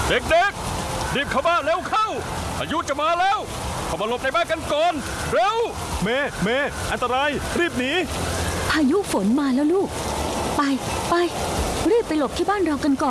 เด็กๆรีบเข้าบ้านเร็วเข้าพายุจะมาแล้วเข้ามาหลบในบ้านกันก่อนเร็วเมอันตรายรีบหนีพายุฝนมาแล้วลูกไปรีบไปหลบที่บ้านเรากันก่อน